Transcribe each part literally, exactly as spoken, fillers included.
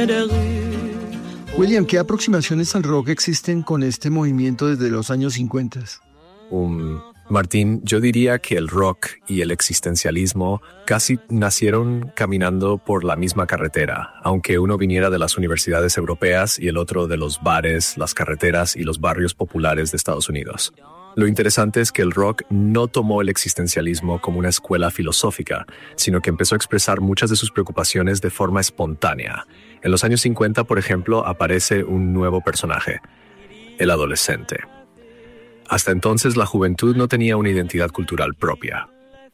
William, ¿qué aproximaciones al rock existen con este movimiento desde los años cincuenta? Um, Martín, yo diría que el rock y el existencialismo casi nacieron caminando por la misma carretera, aunque uno viniera de las universidades europeas y el otro de los bares, las carreteras y los barrios populares de Estados Unidos. Lo interesante es que el rock no tomó el existencialismo como una escuela filosófica, sino que empezó a expresar muchas de sus preocupaciones de forma espontánea. En los años cincuenta, por ejemplo, aparece un nuevo personaje, el adolescente. Hasta entonces, la juventud no tenía una identidad cultural propia.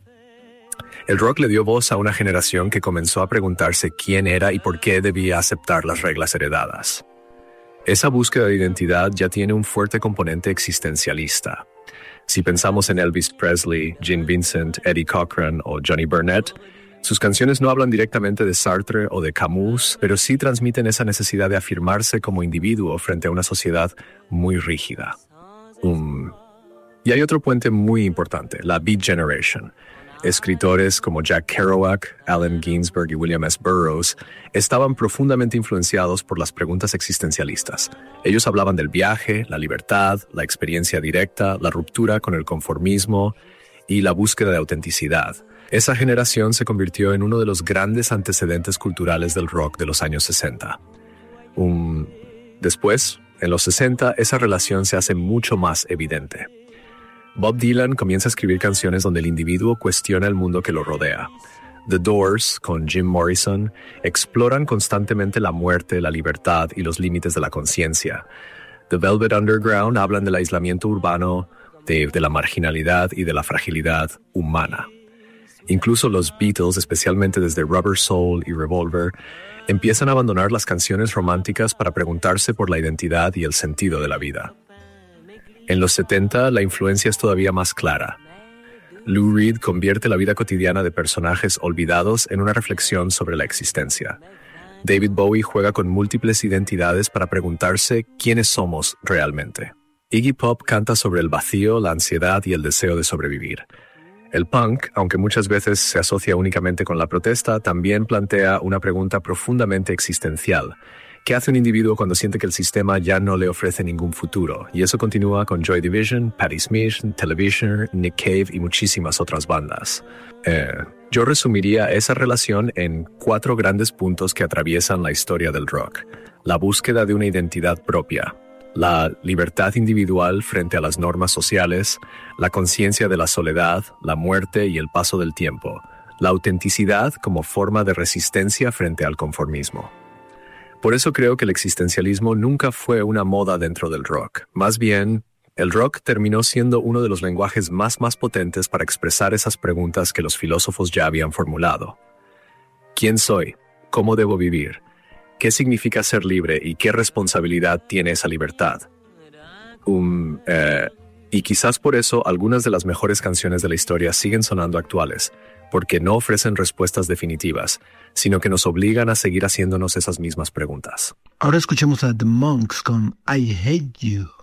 El rock le dio voz a una generación que comenzó a preguntarse quién era y por qué debía aceptar las reglas heredadas. Esa búsqueda de identidad ya tiene un fuerte componente existencialista. Si pensamos en Elvis Presley, Gene Vincent, Eddie Cochran o Johnny Burnett, sus canciones no hablan directamente de Sartre o de Camus, pero sí transmiten esa necesidad de afirmarse como individuo frente a una sociedad muy rígida. Um, y hay otro puente muy importante, la Beat Generation. Escritores como Jack Kerouac, Allen Ginsberg y William S. Burroughs estaban profundamente influenciados por las preguntas existencialistas. Ellos hablaban del viaje, la libertad, la experiencia directa, la ruptura con el conformismo y la búsqueda de autenticidad. Esa generación se convirtió en uno de los grandes antecedentes culturales del rock de los años sesenta. Um, después, en los sesenta, esa relación se hace mucho más evidente. Bob Dylan comienza a escribir canciones donde el individuo cuestiona el mundo que lo rodea. The Doors, con Jim Morrison, exploran constantemente la muerte, la libertad y los límites de la conciencia. The Velvet Underground hablan del aislamiento urbano, de, de la marginalidad y de la fragilidad humana. Incluso los Beatles, especialmente desde Rubber Soul y Revolver, empiezan a abandonar las canciones románticas para preguntarse por la identidad y el sentido de la vida. En los setenta, la influencia es todavía más clara. Lou Reed convierte la vida cotidiana de personajes olvidados en una reflexión sobre la existencia. David Bowie juega con múltiples identidades para preguntarse quiénes somos realmente. Iggy Pop canta sobre el vacío, la ansiedad y el deseo de sobrevivir. El punk, aunque muchas veces se asocia únicamente con la protesta, también plantea una pregunta profundamente existencial. ¿Qué hace un individuo cuando siente que el sistema ya no le ofrece ningún futuro? Y eso continúa con Joy Division, Patti Smith, Television, Nick Cave y muchísimas otras bandas. Eh, yo resumiría esa relación en cuatro grandes puntos que atraviesan la historia del rock. La búsqueda de una identidad propia, la libertad individual frente a las normas sociales, la conciencia de la soledad, la muerte y el paso del tiempo, la autenticidad como forma de resistencia frente al conformismo. Por eso creo que el existencialismo nunca fue una moda dentro del rock. Más bien, el rock terminó siendo uno de los lenguajes más más potentes para expresar esas preguntas que los filósofos ya habían formulado. ¿Quién soy? ¿Cómo debo vivir? ¿Qué significa ser libre y qué responsabilidad tiene esa libertad? Um, eh, y quizás por eso algunas de las mejores canciones de la historia siguen sonando actuales, porque no ofrecen respuestas definitivas, sino que nos obligan a seguir haciéndonos esas mismas preguntas. Ahora escuchemos a The Monks con I Hate You.